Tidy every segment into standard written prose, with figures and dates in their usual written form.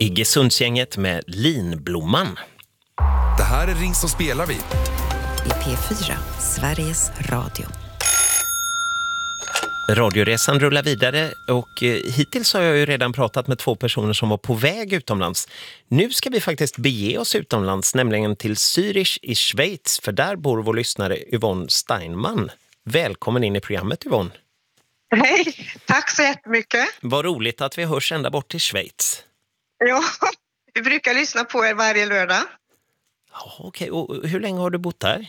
Iggesundsgänget med Linblomman. Det här är Ring så spelar vi. I P4, Sveriges Radio. Radioresan rullar vidare och hittills har jag ju redan pratat med 2 personer som var på väg utomlands. Nu ska vi faktiskt bege oss utomlands, nämligen till Zürich i Schweiz, för där bor vår lyssnare Yvonne Steinman. Välkommen in i programmet, Yvonne. Hej, tack så jättemycket. Vad roligt att vi hörs ända bort till Schweiz. Ja, vi brukar lyssna på er varje lördag. Ja, okej. Och hur länge har du bott där?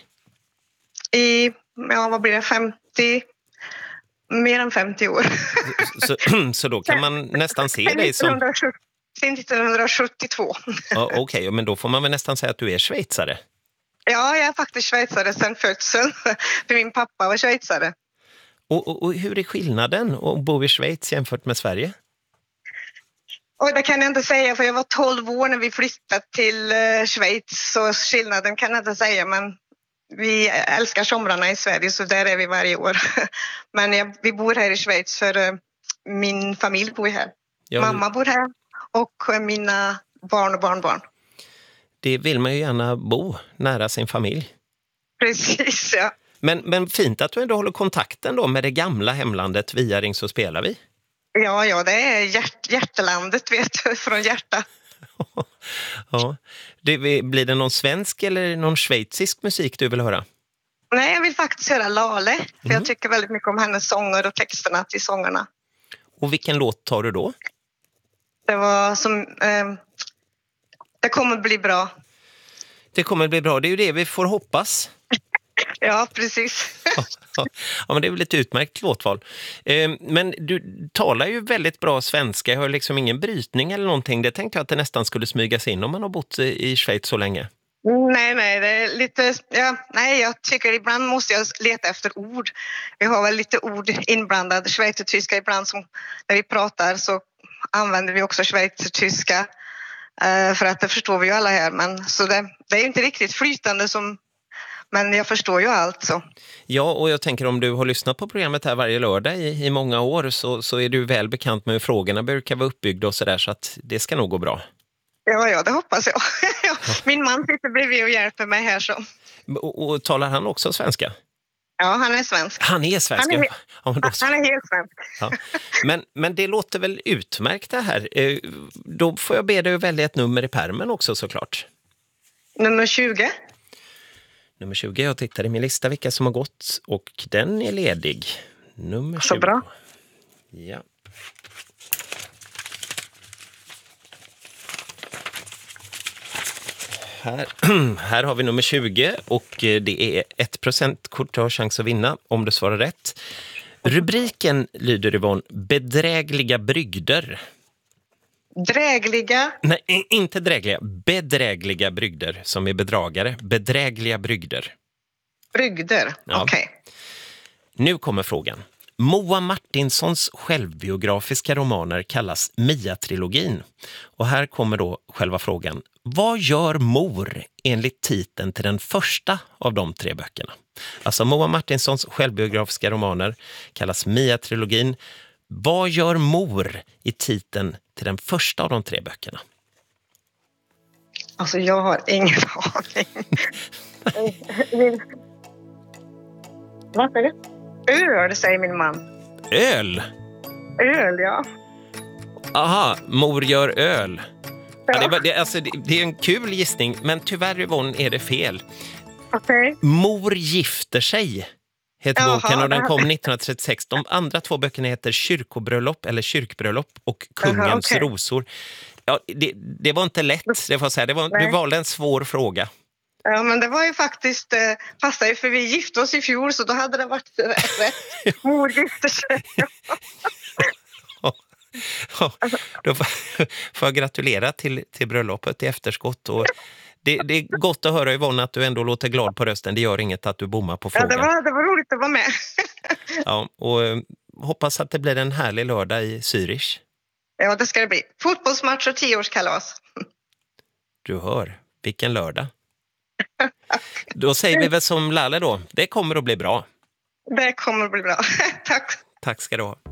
Vad blir det, mer än 50 år. Så då kan man nästan se dig som... Sen 1972. Ja, okej, men då får man väl nästan säga att du är schweizare. Ja, jag är faktiskt schweizare sedan födseln. För min pappa var schweizare. Och hur är skillnaden att bo i Schweiz jämfört med Sverige? Och det kan jag inte säga, för jag var 12 år när vi flyttade till Schweiz. Så skillnaden kan jag inte säga, men vi älskar somrarna i Sverige, så där är vi varje år. Men vi bor här i Schweiz för min familj bor här. Ja. Mamma bor här och mina barn och barnbarn. Det vill man ju gärna bo nära sin familj. Precis, ja. Men fint att du ändå håller kontakten då med det gamla hemlandet via Ring så spelar vi. Ja, det är hjärtelandet, vet du, från hjärta. Ja. Blir det någon svensk eller någon schweizisk musik du vill höra? Nej, jag vill faktiskt höra Lale. För jag tycker väldigt mycket om hennes sånger och texterna till sångerna. Och vilken låt tar du då? Det var som... det kommer bli bra. Det kommer bli bra, det är ju det vi får hoppas. Ja, precis. Ja, men det är väl ett utmärkt låtval. Men du talar ju väldigt bra svenska. Jag har liksom ingen brytning eller någonting. Det tänkte jag att det nästan skulle smygas in om man har bott i Schweiz så länge. Nej, det är lite... Ja, nej, jag tycker ibland måste jag leta efter ord. Vi har väl lite ord inblandade. Schweizertyska ibland, som när vi pratar så använder vi också schweizertyska. För att det förstår vi ju alla här. Men, så det är ju inte riktigt flytande som... Men jag förstår ju allt så. Ja, och jag tänker om du har lyssnat på programmet här varje lördag i många år så är du väl bekant med hur frågorna brukar vara uppbyggda och sådär, så att det ska nog gå bra. Ja, det hoppas jag. Min man sitter bredvid och hjälper mig här så. Och talar han också svenska? Ja, han är svensk. Han är svensk? Han är helt svensk. Ja. Men det låter väl utmärkt det här. Då får jag be dig att välja ett nummer i pärmen också såklart. Nummer 20. Nummer 20, jag tittar i min lista vilka som har gått och den är ledig. Nummer 20. Så bra. Ja. Här har vi nummer 20 och det är 1% kort, du har chans att vinna om du svarar rätt. Rubriken lyder, Yvonne, bedrägliga brygder. Drägliga? Nej, inte drägliga. Bedrägliga brygder, som är bedragare. Bedrägliga brygder. Brygder, ja. Okej. Nu kommer frågan. Moa Martinsons självbiografiska romaner kallas Mia-trilogin. Och här kommer då själva frågan. Vad gör mor enligt titeln till den första av de 3 böckerna? Alltså Moa Martinsons självbiografiska romaner kallas Mia-trilogin. Vad gör mor i titeln till den första av de 3 böckerna? Alltså jag har ingen aning. Vad är det? Öl, säger min man. Öl? Öl, ja. Aha, mor gör öl. Ja, det är en kul gissning, men tyvärr, Yvonne, är det fel. Okej. Mor gifter sig heter boken och den kom 1936. De andra 2 böckerna heter Kyrkobröllop eller Kyrkbröllop och Kungens rosor. Ja, det var inte lätt, det får jag säga. Du valde en svår fråga. Ja, men det var ju faktiskt passade ju, för vi gifte oss i fjol, så då hade det varit rätt. Mor gifter sig. Då får jag gratulera till bröllopet i efterskott. Och det är gott att höra, Yvonne, att du ändå låter glad på rösten. Det gör inget att du bommar på frågan. Ja, det var roligt att vara med. Ja, och hoppas att det blir en härlig lördag i Zürich. Ja, det ska det bli. Fotbollsmatch och 10-årskalas. Du hör, vilken lördag. Då säger vi väl som Lalle då. Det kommer att bli bra. Det kommer att bli bra. Tack. Tack ska du ha.